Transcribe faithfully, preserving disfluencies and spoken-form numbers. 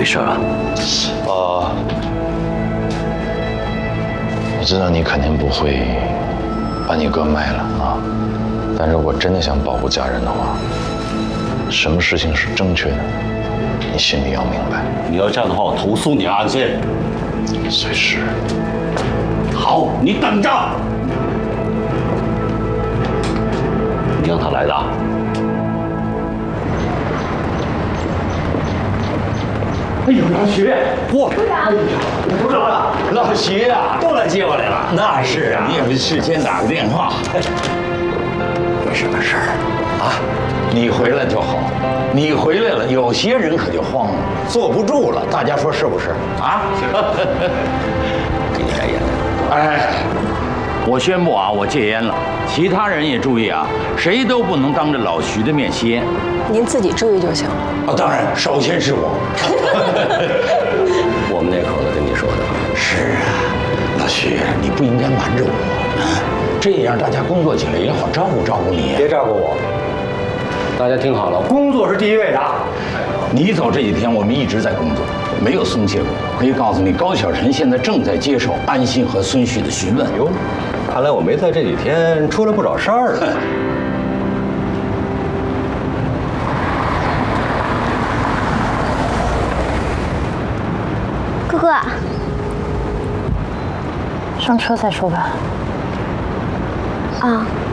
事啊？ 呃，我知道你肯定不会把你哥卖了啊，但是我真的想保护家人的话，什么事情是正确的，你心里要明白。 你要这样的话，我投诉你案件。 随时。 好，你等着。你让他来的啊？ 哎呦，老徐， 我部长，部长， 老徐啊，都来接我来了。 那是啊， 你也没事先打个电话。 没什么事儿啊，你回来就好。你回来了，有些人可就慌了，坐不住了。大家说是不是？啊？给你开烟。哎，我宣布啊，我戒烟了。其他人也注意啊，谁都不能当着老徐的面吸烟。 您自己注意就行。 啊，当然，首先是我。 我们那口子跟你说的。 是啊，老徐，你不应该瞒着我啊，这样大家工作起来也好照顾照顾你。 别照顾我，大家听好了，工作是第一位的。 你走这几天，我们一直在工作，没有松懈过。可以告诉你，高晓晨现在正在接受安心和孙旭的询问。 哟，看来我没在这几天出了不少事儿了。 哥哥， 上车再说吧。 啊。